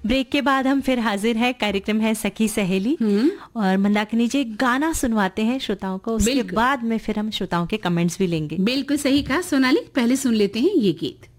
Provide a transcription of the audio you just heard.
Break के बाद हम फिर हाजिर है, कार्यक्रम है सखी सहेली और मंदाकिनी जी गाना सुनवाते हैं श्रोताओं को, उसके बाद में फिर हम श्रोताओं के कमेंट्स भी लेंगे। बिल्कुल सही कहा सोनाली, पहले सुन लेते हैं ये गीत।